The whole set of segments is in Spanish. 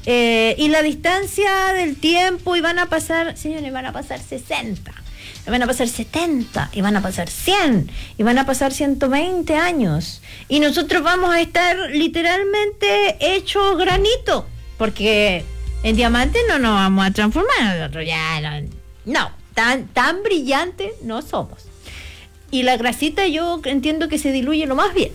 Y la distancia del tiempo, y van a pasar, señores, van a pasar 60, van a pasar 70, y van a pasar 100, y van a pasar 120 años. Y nosotros vamos a estar literalmente hechos granito, porque en diamante no nos vamos a transformar, nosotros ya no, tan brillante no somos. Y la grasita yo entiendo que se diluye lo más bien.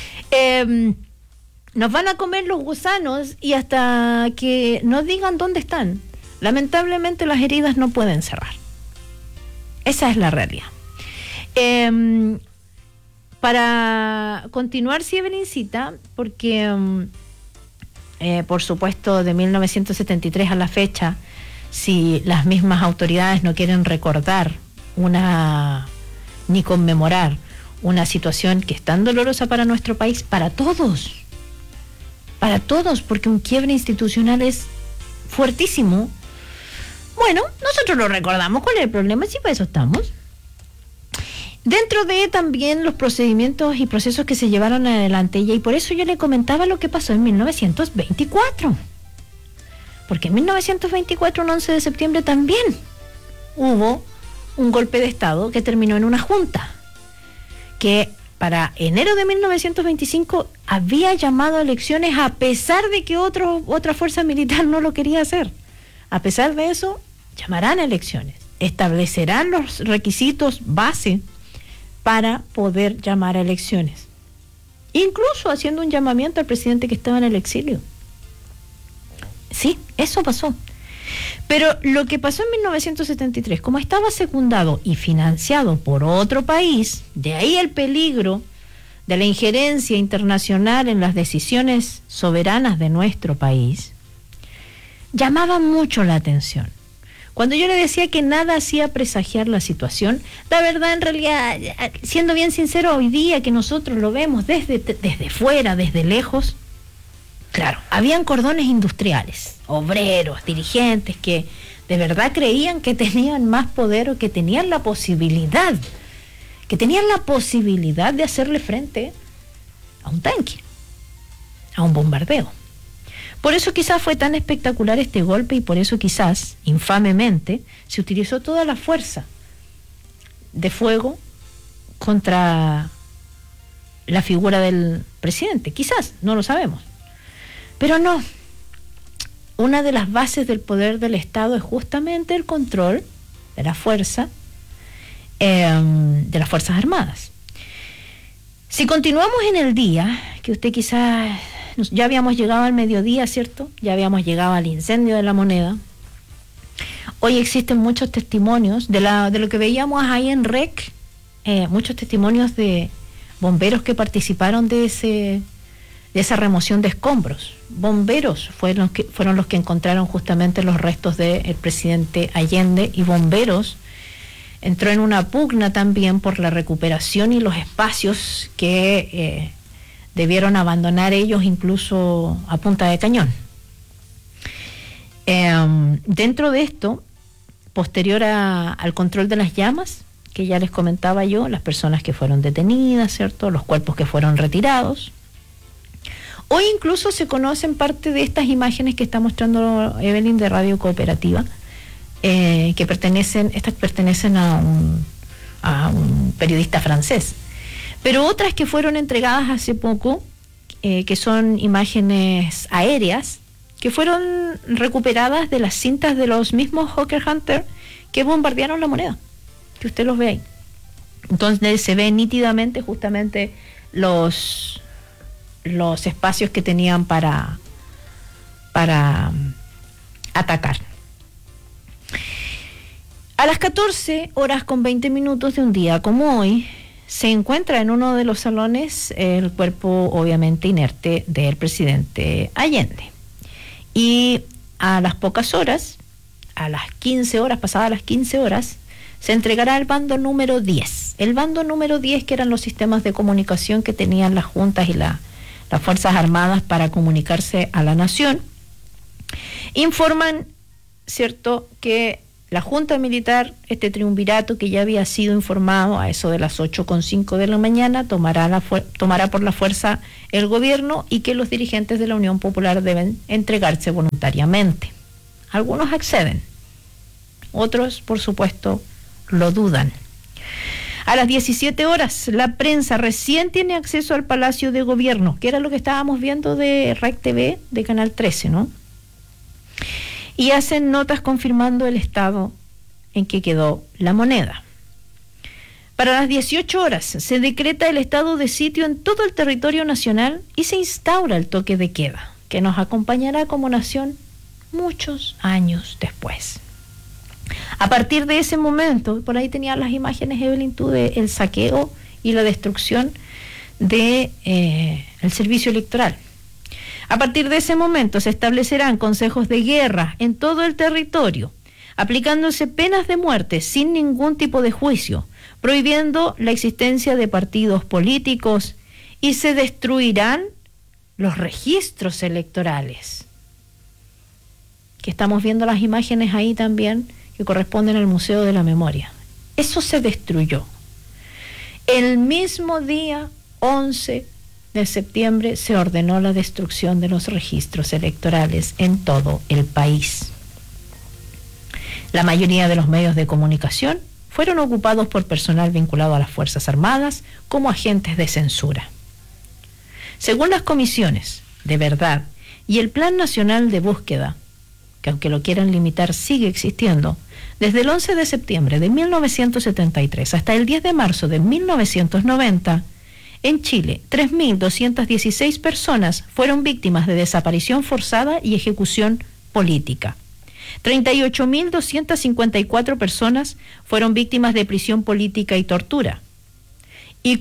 Nos van a comer los gusanos y hasta que nos digan dónde están. Lamentablemente las heridas no pueden cerrar. Esa es la realidad. Para continuar, Siebelincita, porque por supuesto de 1973 a la fecha, si las mismas autoridades no quieren recordar ni conmemorar una situación que es tan dolorosa para nuestro país, para todos, porque un quiebre institucional es fuertísimo. Bueno, nosotros lo recordamos. ¿Cuál es el problema? Sí, para eso estamos. Dentro de también los procedimientos y procesos que se llevaron adelante, y por eso yo le comentaba lo que pasó en 1924. Porque en 1924, un 11 de septiembre, también hubo un golpe de Estado que terminó en una junta, que para enero de 1925 había llamado a elecciones a pesar de que otra fuerza militar no lo quería hacer. A pesar de eso, llamarán a elecciones, establecerán los requisitos base para poder llamar a elecciones, incluso haciendo un llamamiento al presidente que estaba en el exilio. Sí, eso pasó. Pero lo que pasó en 1973, como estaba secundado y financiado por otro país, de ahí el peligro de la injerencia internacional en las decisiones soberanas de nuestro país, llamaba mucho la atención. Cuando yo le decía que nada hacía presagiar la situación, la verdad, en realidad, siendo bien sincero, hoy día que nosotros lo vemos desde fuera, desde lejos, claro, habían cordones industriales, obreros, dirigentes que de verdad creían que tenían más poder o que tenían la posibilidad de hacerle frente a un tanque, a un bombardeo. Por eso quizás fue tan espectacular este golpe y por eso quizás, infamemente, se utilizó toda la fuerza de fuego contra la figura del presidente. Quizás, no lo sabemos. Pero no, una de las bases del poder del Estado es justamente el control de la fuerza, de las Fuerzas Armadas. Si continuamos en el día, que usted quizás, ya habíamos llegado al mediodía, ¿cierto? Ya habíamos llegado al incendio de La Moneda. Hoy existen muchos testimonios de lo que veíamos ahí en REC, muchos testimonios de bomberos que participaron de esa remoción de escombros. Bomberos fueron los que encontraron justamente los restos del presidente Allende, y Bomberos entró en una pugna también por la recuperación y los espacios que debieron abandonar ellos, incluso a punta de cañón. Dentro de esto, posterior al control de las llamas, que ya les comentaba yo, las personas que fueron detenidas, ¿cierto?, los cuerpos que fueron retirados. Hoy incluso se conocen parte de estas imágenes que está mostrando Evelyn de Radio Cooperativa, que pertenecen a un periodista francés. Pero otras que fueron entregadas hace poco, que son imágenes aéreas, que fueron recuperadas de las cintas de los mismos Hawker Hunter que bombardearon La Moneda, que usted los ve ahí. Entonces se ve nítidamente justamente los espacios que tenían para atacar. A las 14:20 de un día como hoy, se encuentra en uno de los salones el cuerpo obviamente inerte del presidente Allende. Y a las pocas horas, pasadas las 15 horas, se entregará el bando número 10. El bando número 10, que eran los sistemas de comunicación que tenían las juntas y las Fuerzas Armadas para comunicarse a la nación. Informan, ¿cierto?, que La Junta Militar, este triunvirato que ya había sido informado a eso de las 8:05 de la mañana, tomará por la fuerza el gobierno y que los dirigentes de la Unión Popular deben entregarse voluntariamente. Algunos acceden, otros, por supuesto, lo dudan. A las 17 horas, la prensa recién tiene acceso al Palacio de Gobierno, que era lo que estábamos viendo de RAC TV, de Canal 13, ¿no? Y hacen notas confirmando el estado en que quedó la moneda. Para las 18 horas se decreta el estado de sitio en todo el territorio nacional y se instaura el toque de queda, que nos acompañará como nación muchos años después. A partir de ese momento, por ahí tenían las imágenes, Evelyn, tú, de el saqueo y la destrucción de el servicio electoral. A partir de ese momento se establecerán consejos de guerra en todo el territorio, aplicándose penas de muerte sin ningún tipo de juicio, prohibiendo la existencia de partidos políticos y se destruirán los registros electorales. Que estamos viendo las imágenes ahí también que corresponden al Museo de la Memoria. Eso se destruyó. El mismo día 11 de septiembre se ordenó la destrucción de los registros electorales en todo el país. La mayoría de los medios de comunicación fueron ocupados por personal vinculado a las Fuerzas Armadas como agentes de censura. Según las comisiones de verdad y el Plan Nacional de Búsqueda, que aunque lo quieran limitar sigue existiendo, desde el 11 de septiembre de 1973 hasta el 10 de marzo de 1990, en Chile, 3.216 personas fueron víctimas de desaparición forzada y ejecución política. 38.254 personas fueron víctimas de prisión política y tortura. Y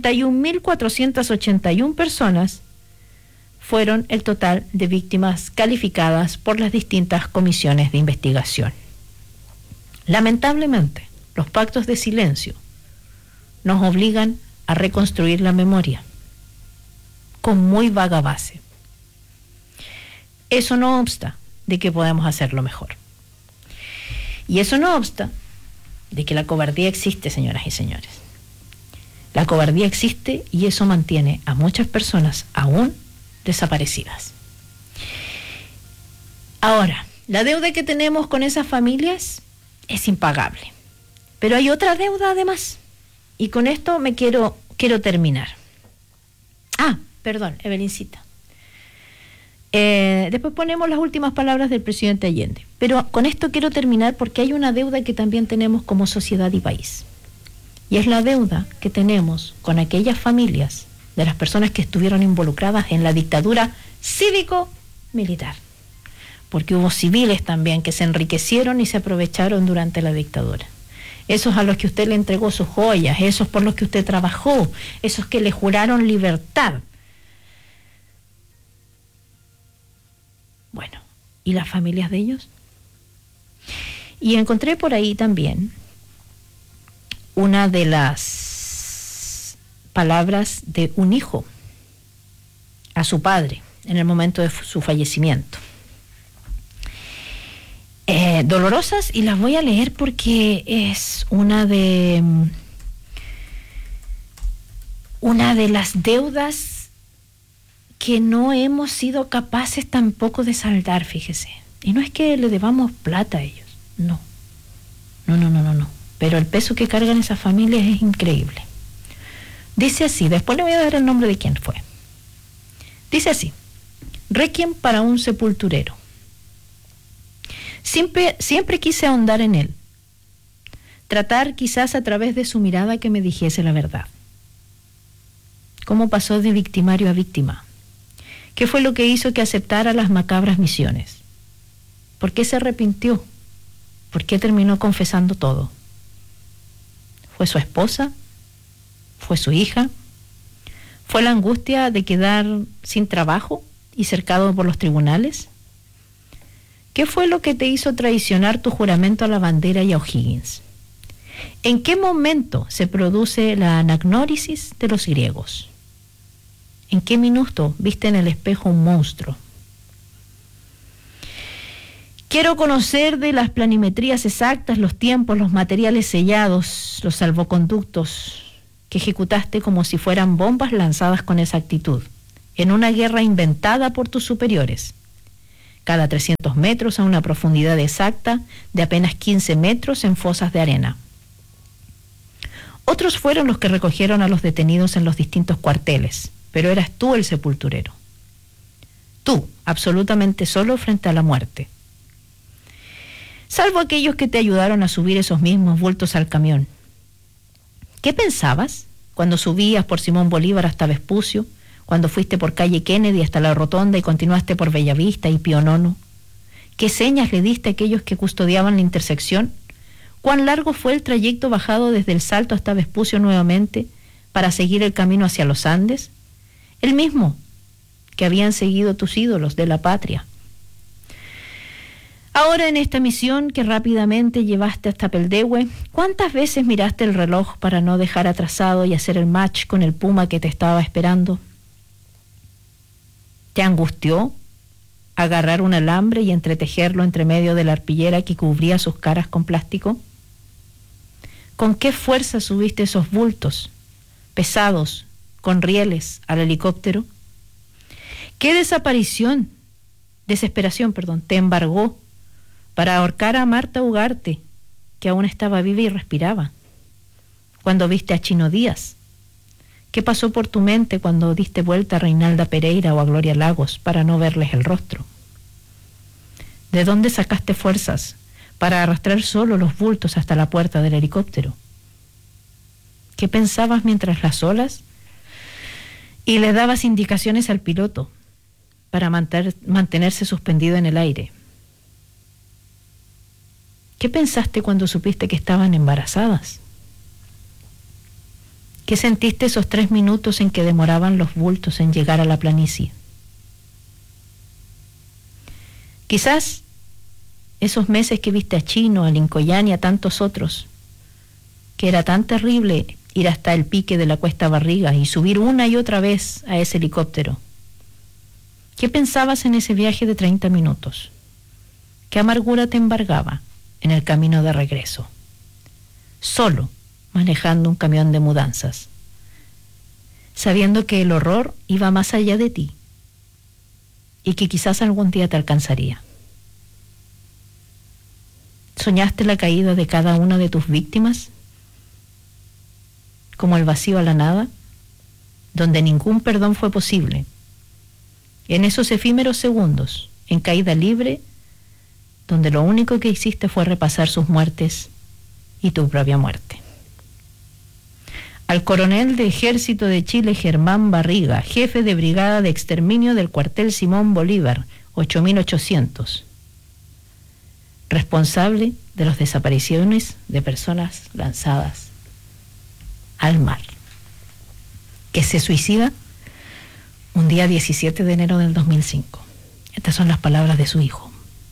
41.481 personas fueron el total de víctimas calificadas por las distintas comisiones de investigación. Lamentablemente, los pactos de silencio nos obligan a reconstruir la memoria con muy vaga base. Eso no obsta de que podemos hacerlo mejor. Y eso no obsta de que la cobardía existe, señoras y señores. La cobardía existe y eso mantiene a muchas personas aún desaparecidas. Ahora, la deuda que tenemos con esas familias es impagable. Pero hay otra deuda además. Y con esto me quiero terminar. Perdón, Evelincita. Después ponemos las últimas palabras del presidente Allende. Pero con esto quiero terminar porque hay una deuda que también tenemos como sociedad y país. Y es la deuda que tenemos con aquellas familias de las personas que estuvieron involucradas en la dictadura cívico-militar. Porque hubo civiles también que se enriquecieron y se aprovecharon durante la dictadura. Esos a los que usted le entregó sus joyas, esos por los que usted trabajó, esos que le juraron libertad. Bueno, ¿y las familias de ellos? Y encontré por ahí también una de las palabras de un hijo a su padre en el momento de su fallecimiento. Dolorosas, y las voy a leer porque es una de las deudas que no hemos sido capaces tampoco de saldar, fíjese. Y no es que le debamos plata a ellos, no. Pero el peso que cargan esas familias es increíble. Dice así, después le voy a dar el nombre de quién fue. Dice así: Requiem para un sepulturero. Siempre quise ahondar en él, tratar quizás a través de su mirada que me dijese la verdad. ¿Cómo pasó de victimario a víctima? ¿Qué fue lo que hizo que aceptara las macabras misiones? ¿Por qué se arrepintió? ¿Por qué terminó confesando todo? ¿Fue su esposa? ¿Fue su hija? ¿Fue la angustia de quedar sin trabajo y cercado por los tribunales? ¿Qué fue lo que te hizo traicionar tu juramento a la bandera y a O'Higgins? ¿En qué momento se produce la anagnórisis de los griegos? ¿En qué minuto viste en el espejo un monstruo? Quiero conocer de las planimetrías exactas, los tiempos, los materiales sellados, los salvoconductos que ejecutaste como si fueran bombas lanzadas con exactitud, en una guerra inventada por tus superiores. Cada 300 metros a una profundidad exacta de apenas 15 metros en fosas de arena. Otros fueron los que recogieron a los detenidos en los distintos cuarteles, pero eras tú el sepulturero. Tú, absolutamente solo frente a la muerte. Salvo aquellos que te ayudaron a subir esos mismos bultos al camión. ¿Qué pensabas cuando subías por Simón Bolívar hasta Vespucio, cuando fuiste por calle Kennedy hasta la Rotonda y continuaste por Bellavista y Pío IX? ¿Qué señas le diste a aquellos que custodiaban la intersección? ¿Cuán largo fue el trayecto bajado desde el Salto hasta Vespucio nuevamente para seguir el camino hacia los Andes? El mismo que habían seguido tus ídolos de la patria. Ahora en esta misión que rápidamente llevaste hasta Peldehue, ¿cuántas veces miraste el reloj para no dejar atrasado y hacer el match con el puma que te estaba esperando? ¿Te angustió agarrar un alambre y entretejerlo entre medio de la arpillera que cubría sus caras con plástico? ¿Con qué fuerza subiste esos bultos, pesados, con rieles, al helicóptero? ¿Qué desesperación, te embargó para ahorcar a Marta Ugarte, que aún estaba viva y respiraba? Cuando viste a Chino Díaz, ¿qué pasó por tu mente cuando diste vuelta a Reinalda Pereira o a Gloria Lagos para no verles el rostro? ¿De dónde sacaste fuerzas para arrastrar solo los bultos hasta la puerta del helicóptero? ¿Qué pensabas mientras las olas? Y le dabas indicaciones al piloto para mantenerse suspendido en el aire. ¿Qué pensaste cuando supiste que estaban embarazadas? ¿Qué sentiste esos 3 minutos en que demoraban los bultos en llegar a la planicie? Quizás esos meses que viste a Chino, a Lincoln y a tantos otros, que era tan terrible ir hasta el pique de la Cuesta Barriga y subir una y otra vez a ese helicóptero. ¿Qué pensabas en ese viaje de 30 minutos? ¿Qué amargura te embargaba en el camino de regreso? Solo manejando un camión de mudanzas, sabiendo que el horror iba más allá de ti y que quizás algún día te alcanzaría. ¿Soñaste la caída de cada una de tus víctimas? Como el vacío a la nada, donde ningún perdón fue posible. En esos efímeros segundos, en caída libre, donde lo único que hiciste fue repasar sus muertes y tu propia muerte. Al coronel de Ejército de Chile Germán Barriga, jefe de brigada de exterminio del cuartel Simón Bolívar, 8800, responsable de las desapariciones de personas lanzadas al mar, que se suicida un día 17 de enero del 2005. Estas son las palabras de su hijo.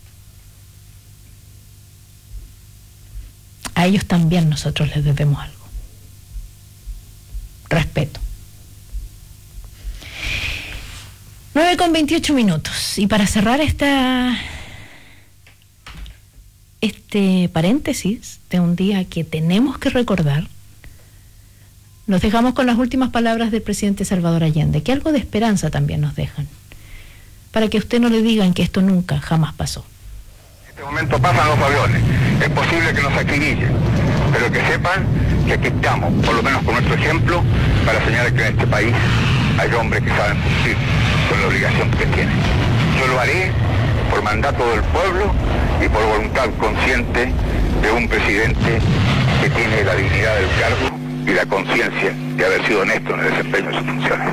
A ellos también nosotros les debemos algo. Respeto. 9:28. Y para cerrar este paréntesis de un día que tenemos que recordar, nos dejamos con las últimas palabras del presidente Salvador Allende, que algo de esperanza también nos dejan, para que usted no le digan que esto nunca, jamás pasó. En este momento pasan los aviones, es posible que nos acribillen, pero que sepan que aquí estamos, por lo menos con nuestro ejemplo, para señalar que en este país hay hombres que saben cumplir con la obligación que tienen. Yo lo haré por mandato del pueblo y por voluntad consciente de un presidente que tiene la dignidad del cargo y la conciencia de haber sido honesto en el desempeño de sus funciones.